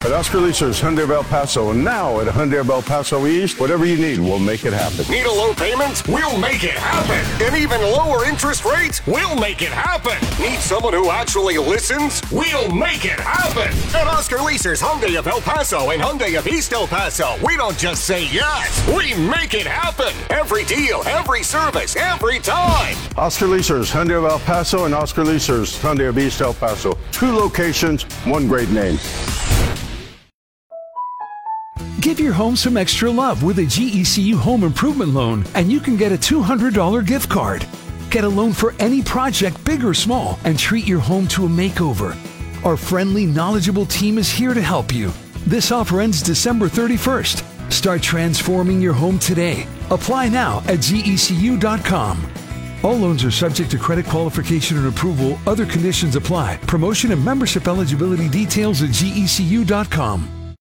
At Oscar Leaser's Hyundai of El Paso, and now at Hyundai of El Paso East, whatever you need, we'll make it happen. Need a low payment? We'll make it happen. And even lower interest rates? We'll make it happen. Need someone who actually listens? We'll make it happen. At Oscar Leaser's Hyundai of El Paso and Hyundai of East El Paso, we don't just say yes, we make it happen. Every deal, every service, every time. Oscar Leaser's Hyundai of El Paso and Oscar Leaser's Hyundai of East El Paso. 2 locations, 1 great name. Give your home some extra love with a GECU home improvement loan, and you can get a $200 gift card. Get a loan for any project, big or small, and treat your home to a makeover. Our friendly, knowledgeable team is here to help you. This offer ends December 31st. Start transforming your home today. Apply now at GECU.com. All loans are subject to credit qualification and approval. Other conditions apply. Promotion and membership eligibility details at GECU.com.